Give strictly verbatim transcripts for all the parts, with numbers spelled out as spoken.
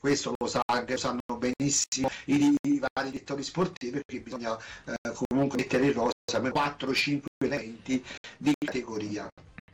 questo lo sa anche, lo sanno benissimo i, i vari direttori sportivi, perché bisogna eh, comunque mettere in rosa quattro cinque elementi di categoria.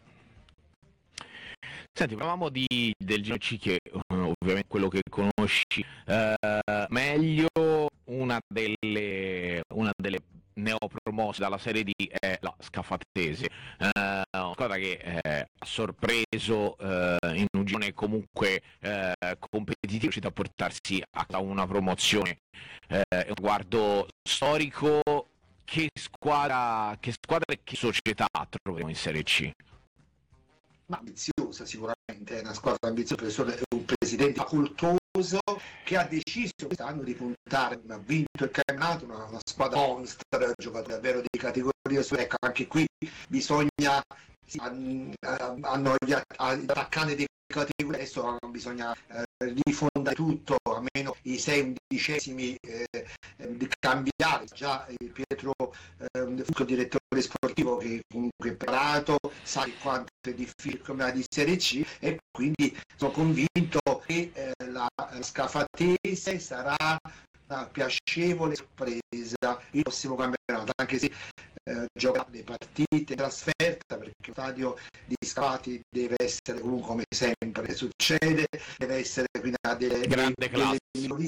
Senti, parlavamo di, del Giro C, che ovviamente quello che conosci eh, meglio, una delle, una delle neopromosse dalla Serie D è la Scafatese, eh, una squadra che eh, ha sorpreso eh, in un girone comunque eh, competitivo, è riuscita a portarsi a una promozione, eh, un guardo storico. Che squadra, che squadra e che società troviamo in Serie C? Ma ambiziosa sicuramente, è una squadra ambiziosa, è un presidente facoltoso che ha deciso quest'anno di puntare, ha vinto il campionato, una, una squadra monster, giocatori davvero di categoria, ecco, anche qui bisogna, sì, hanno gli attaccanti di categoria, adesso bisogna eh, rifondare tutto, almeno i sei undicesimi eh, di cambiare. Già il Pietro eh, il direttore sportivo, che comunque è preparato, sa quanto è difficile come la di Serie C, e quindi sono convinto che eh, la, la Scafatese sarà una piacevole sorpresa il prossimo campionato, anche se eh, giocherà le partite in trasferta, perché lo stadio di Scafati deve essere comunque, come sempre succede, deve essere quindi delle, grande delle, classe, delle